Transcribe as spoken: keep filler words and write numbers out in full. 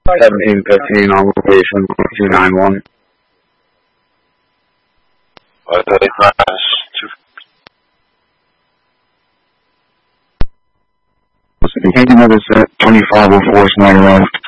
seventeen fifteen on location, two nine one. Okay, minus two. Listen, you can't give me this at twenty-five oh four, Snyder Road.